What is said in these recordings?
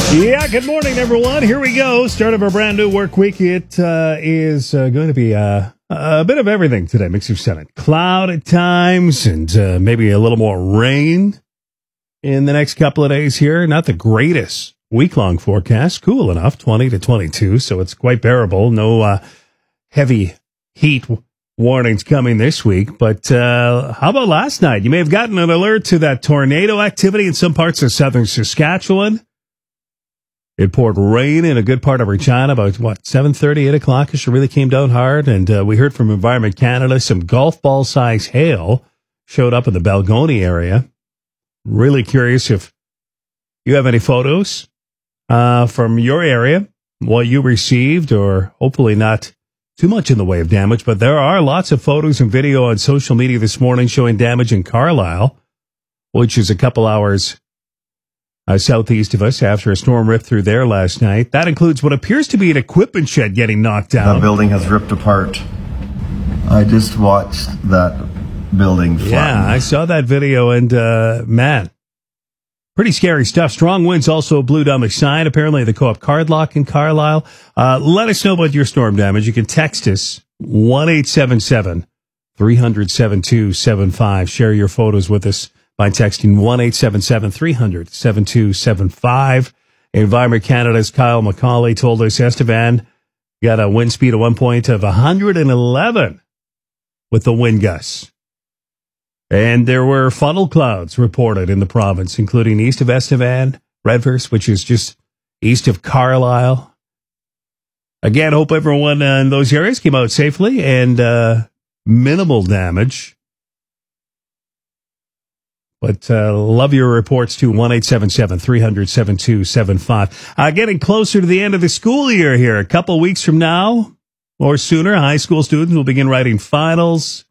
Yeah, good morning, everyone. Here we go. Start of our brand new work week. It is going to be a bit of everything today. Mix of sun, cloud at times, and maybe a little more rain in the next couple of days here. Not the greatest week-long forecast. Cool enough, 20 to 22, so it's quite bearable. No heavy heat warnings coming this week. But how about last night? You may have gotten an alert to that tornado activity in some parts of southern Saskatchewan. It poured rain in a good part of Regina about, 7:30, 8 o'clock. It really came down hard. And we heard from Environment Canada, some golf ball size hail showed up in the Balgonie area. Really curious if you have any photos from your area, what you received, or hopefully not too much in the way of damage. But there are lots of photos and video on social media this morning showing damage in Carlisle, which is a couple hours southeast of us after a storm ripped through there last night. That includes what appears to be an equipment shed getting knocked down. That building has ripped apart. I just watched that building flatten. Yeah, I saw that video, and man, pretty scary stuff. Strong winds also blew down the sign, apparently, the Co-op Cardlock in Carlisle. Let us know about your storm damage. You can text us 1-877-300-7275. Share your photos with us by texting 1-877-300-7275. Environment Canada's Kyle McCauley told us Estevan got a wind speed at one point of 111 with the wind gusts. And there were funnel clouds reported in the province, including east of Estevan, Redverse, which is just east of Carlisle. Again, hope everyone in those areas came out safely and minimal damage. But love your reports to 1-877-300-7275. Getting closer to the end of the school year here. A couple weeks from now or sooner, high school students will begin writing finals.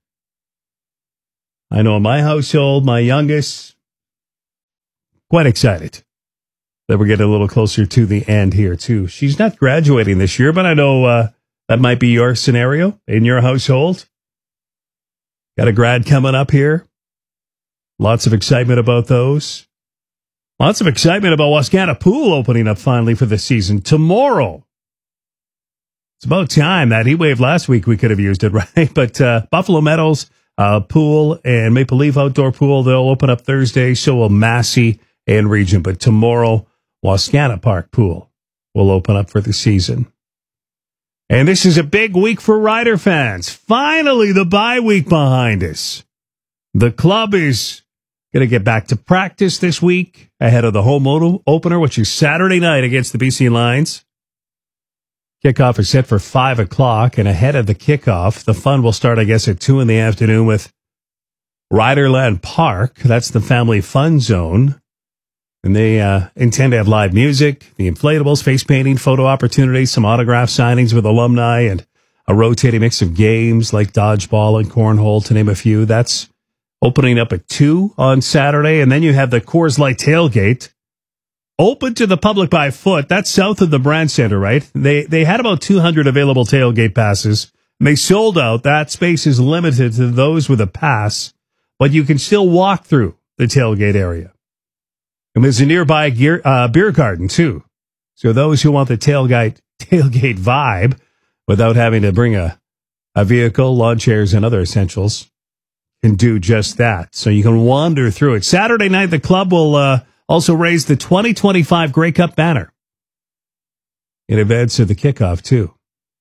I know in my household, my youngest, quite excited that we're getting a little closer to the end here, too. She's not graduating this year, but I know that might be your scenario in your household. Got a grad coming up here. Lots of excitement about those. Lots of excitement about Wascana Pool opening up finally for the season tomorrow. It's about time. That heat wave last week, we could have used it, right? But Buffalo Meadows Pool and Maple Leaf Outdoor Pool, they'll open up Thursday. So will Massey and Region. But tomorrow, Wascana Park Pool will open up for the season. And this is a big week for Rider fans. Finally, the bye week behind us. The club is going to get back to practice this week ahead of the home opener, which is Saturday night against the BC Lions. Kickoff is set for 5 o'clock, and ahead of the kickoff, the fun will start, I guess, at 2 in the afternoon with Riderland Park. That's the family fun zone. And they intend to have live music, the inflatables, face painting, photo opportunities, some autograph signings with alumni, and a rotating mix of games like dodgeball and cornhole, to name a few. That's opening up at 2 on Saturday, and then you have the Coors Light tailgate, open to the public by foot. That's south of the Brand Center, right? They had about 200 available tailgate passes, and they sold out. That space is limited to those with a pass, but you can still walk through the tailgate area. And there's a nearby beer garden, too. So those who want the tailgate vibe without having to bring a vehicle, lawn chairs, and other essentials can do just that. So you can wander through it. Saturday night, the club will also raise the 2025 Grey Cup banner in advance of the kickoff, too.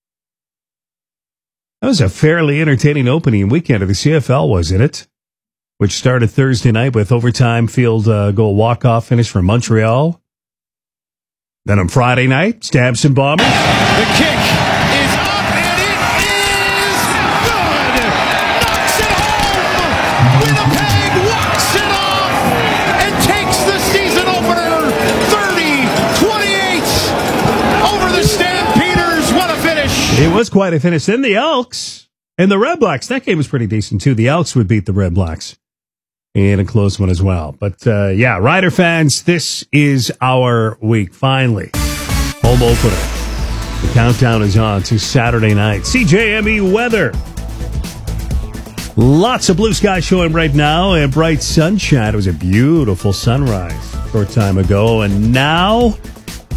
That was a fairly entertaining opening weekend of the CFL, wasn't it? Which started Thursday night with overtime field goal walk-off finish for Montreal. Then on Friday night, Stamps and Bombers. The kick is up, and it is good! Knocks it home! Winnipeg walks it off and takes the season opener 30-28 over the Stampeders. What a finish! It was quite a finish. Then the Elks and the Red Blacks. That game was pretty decent, too. The Elks would beat the Red Blacks in a close one as well. But, yeah, Rider fans, this is our week, finally. Home opener. The countdown is on to Saturday night. CJME weather. Lots of blue sky showing right now and bright sunshine. It was a beautiful sunrise a short time ago. And now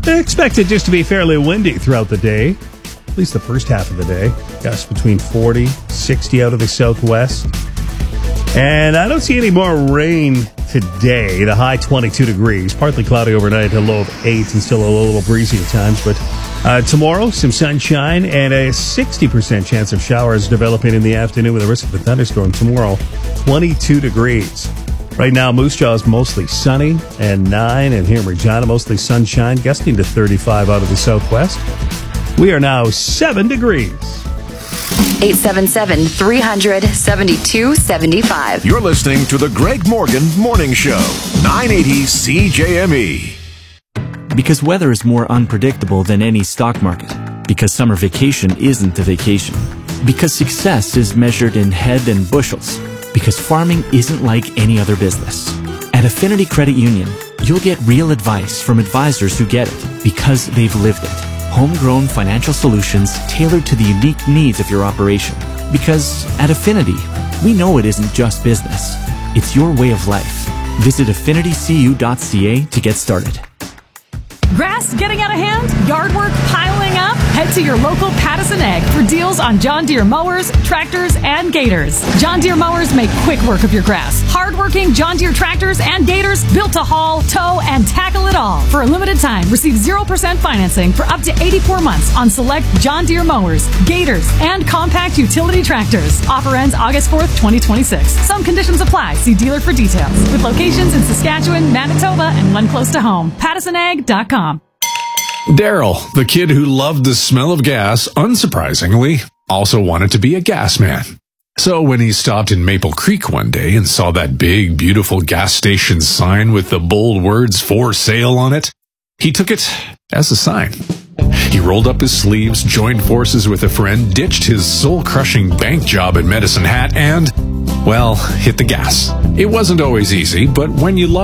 Expected just to be fairly windy throughout the day, at least the first half of the day. Gusts between 40, 60 out of the southwest. And I don't see any more rain today. The high 22 degrees, partly cloudy overnight, a low of 8 and still a little breezy at times. But tomorrow, some sunshine and a 60% chance of showers developing in the afternoon with a risk of a thunderstorm tomorrow. 22 degrees. Right now, Moose Jaw is mostly sunny and 9, and here in Regina, mostly sunshine, gusting to 35 out of the southwest. We are now 7 degrees. 877-300-7275. You're listening to the Greg Morgan Morning Show, 980 CJME. Because weather is more unpredictable than any stock market. Because summer vacation isn't a vacation. Because success is measured in head and bushels. Because farming isn't like any other business. At Affinity Credit Union, you'll get real advice from advisors who get it because they've lived it. Homegrown financial solutions tailored to the unique needs of your operation. Because at Affinity, we know it isn't just business. It's your way of life. Visit affinitycu.ca to get started. Grass getting out of hand? Yard work piling up? Head to your local Pattison Ag for deals on John Deere mowers, tractors, and gators. John Deere mowers make quick work of your grass. Hard-working John Deere tractors and gators built to haul, tow, and tackle it all. For a limited time, receive 0% financing for up to 84 months on select John Deere mowers, gators, and compact utility tractors. Offer ends August 4th, 2026. Some conditions apply. See dealer for details. With locations in Saskatchewan, Manitoba, and one close to home. PattisonAg.com. Daryl, the kid who loved the smell of gas, unsurprisingly, also wanted to be a gas man. So when he stopped in Maple Creek one day and saw that big, beautiful gas station sign with the bold words "For Sale" on it, he took it as a sign. He rolled up his sleeves, joined forces with a friend, ditched his soul-crushing bank job at Medicine Hat, and, well, hit the gas. It wasn't always easy, but when you love